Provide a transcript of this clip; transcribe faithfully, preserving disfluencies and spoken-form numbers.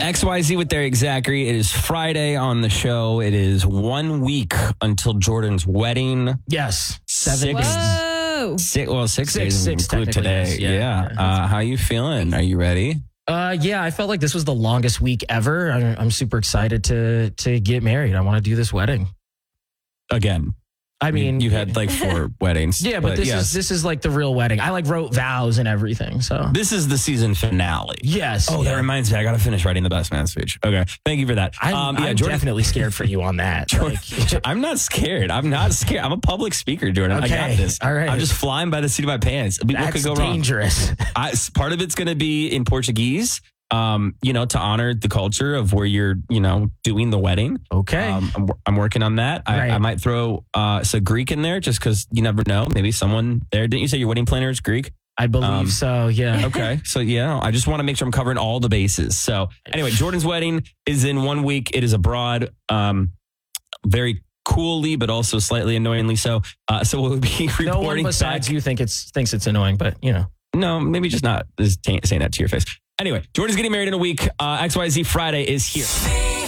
X Y Z with Derek Zachary. It is Friday on the show. It is one week until Jordan's wedding. Yes. Seven Six. days. Whoa. Six, well, six, Six, days six include technically, today. yes. Yeah. Yeah, yeah. Uh, how you feeling? Are you ready? Uh, yeah, I felt like this was the longest week ever. I, I'm super excited to to get married. I want to do this wedding. Again. I mean, you had like four weddings. yeah, but, this yes. is this is like the real wedding. I like wrote vows and everything. So This is the season finale. yes. Oh, yeah. that reminds me. I got to finish writing the best man speech. Okay. Thank you for that. I'm, Um, yeah, I'm Jordan, definitely scared for you on that. Jordan- Like, I'm not scared. I'm not scared. I'm a public speaker, Jordan. I got Okay. this. All right. I'm just flying by the seat of my pants. What that's could go wrong? dangerous. I, s- part of it's going to be in Portuguese, um, you know, to honor the culture of where you're, you know, doing the wedding. Okay. Um, I'm, I'm working on that. I, Right. I might throw uh, some Greek in there just because you never know. Maybe someone there. Didn't you say your wedding planner is Greek? I believe um, so. Yeah. Okay. So, yeah, I just want to make sure I'm covering all the bases. So, anyway, Jordan's wedding is in one week. It is abroad, um, very coolly, but also slightly annoyingly so. Uh, so, we'll be reporting No one besides back. you think it's thinks it's annoying, but you know. No, maybe just not just saying that to your face. Anyway, Jordan's getting married in a week. Uh, X Y Z Friday is here.